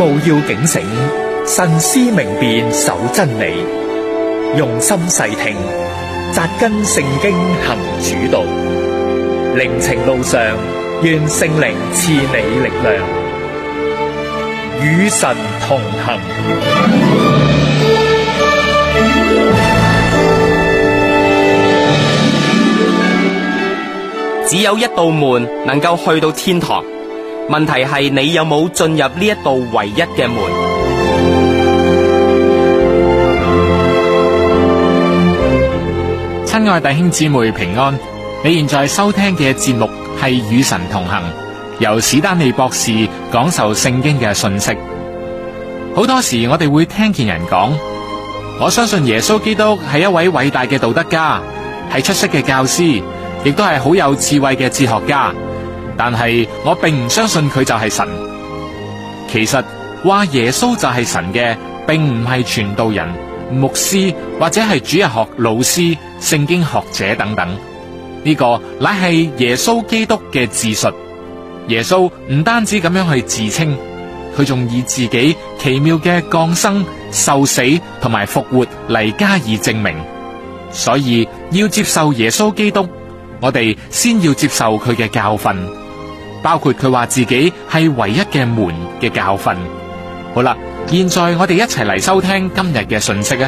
務要警醒，慎思明辨，守真理，用心細聽，扎根聖經行主道。靈程路上，願聖靈賜你力量，與神同行。 只有一道門能夠去到天堂，問題係你有冇進入呢一道唯一嘅門？ 親愛弟兄姊妹平安，你現在收聽嘅節目係與神同行，由史丹利博士講授聖經嘅信息。好多時我哋會聽見人講，我相信耶穌基督係一位偉大嘅道德家，係出色嘅教師，亦都係好有智慧嘅哲學家，但係我並唔相信佢就係神。其實話耶穌就係神嘅，並唔係傳道人、牧師或者係主日學老師、聖經學者等等，呢個乃係耶穌基督嘅自述。耶穌唔單止咁樣去自稱，佢仲以自己奇妙嘅降生、受死同埋復活嚟加以證明。所以要接受耶穌基督，我哋先要接受佢嘅教訓，包括佢話自己係唯一嘅門嘅教訓。好啦，現在我哋一齊嚟收聽今日嘅信息啊！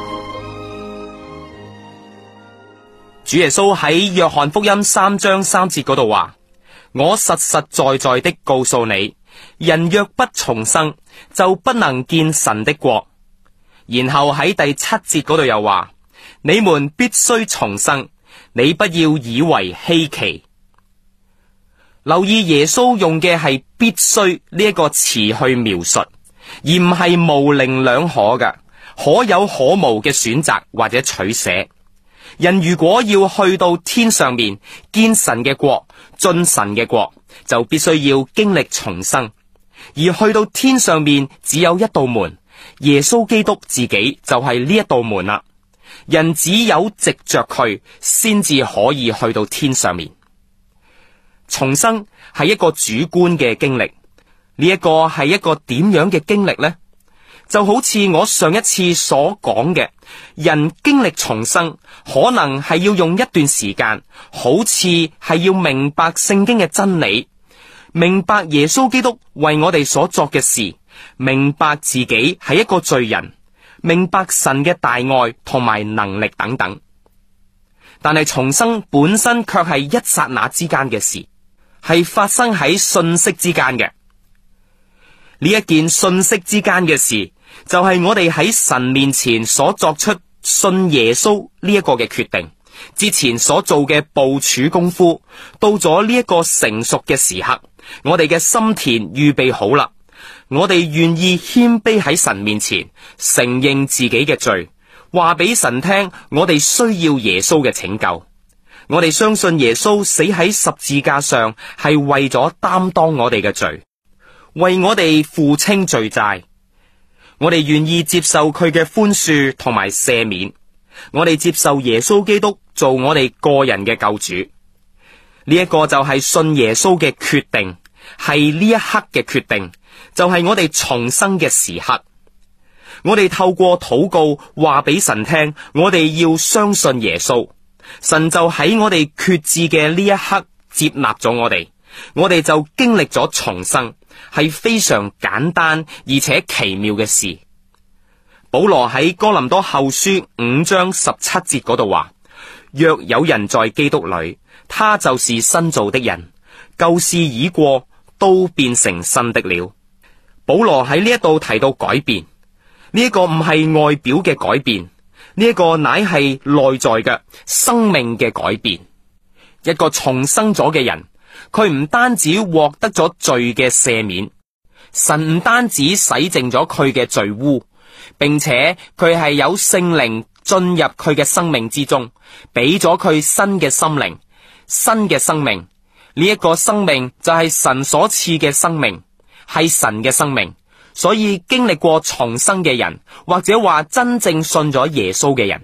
主耶穌喺約翰福音3章3節嗰度話：我實實在在的告訴你，人若不重生，就不能見神的國。然後喺第7節嗰度又話：你們必須重生。你不要以為稀奇。留意耶穌用嘅係必須呢一個詞去描述，而唔係模棱兩可嘅可有可無嘅選擇或者取捨。人如果要去到天上面見神嘅國、進神嘅國，就必須要經歷重生。而去到天上面只有一道門，耶穌基督自己就係呢一道門啦。人只有藉着佢，先至可以去到天上面。重生係一個主觀嘅經歷，呢一個係一個點樣嘅經歷呢？就好似我上一次所講嘅，人經歷重生，可能係要用一段時間，好似係要明白聖經嘅真理，明白耶穌基督為我哋所作嘅事，明白自己係一個罪人，明白神嘅大愛同埋能力等等。但係重生本身卻係一剎那之間嘅事，係發生喺瞬息之間嘅。呢一件瞬息之間嘅事，就係我哋喺神面前所作出信耶穌呢一個嘅決定之前所做嘅部署功夫，到咗呢一個成熟嘅時刻，我哋嘅心田預備好啦，我哋願意謙卑喺神面前承認自己嘅罪，話俾神聽我哋需要耶穌嘅拯救。我哋相信耶穌死喺十字架上係為咗擔當我哋嘅罪，為我哋付清罪債。我哋願意接受佢嘅寬恕同埋赦免，我哋接受耶穌基督做我哋個人嘅救主。呢一個就係信耶穌嘅決定，係呢一刻嘅決定，就係我哋重生嘅時刻。我哋透過禱告話俾神聽，我哋要相信耶穌，神就喺我哋決志嘅呢一刻接納咗我哋就經歷咗重生，係非常簡單而且奇妙嘅事。保羅喺哥林多後書5章17節嗰度話：若有人在基督裏，他就是新造的人，舊事已過，都變成新的了。保羅喺呢一度提到改變，呢一個唔係外表嘅改變，呢一個乃係內在嘅生命嘅改變。一個重生咗嘅人，佢唔單止獲得咗罪嘅赦免，神唔單止洗淨咗佢嘅罪污，並且佢係有聖靈進入佢嘅生命之中，俾咗佢新嘅心靈、新嘅生命。呢一個生命就係神所賜嘅生命，係神嘅生命。所以經歷過重生嘅人，或者話真正信咗耶穌嘅人，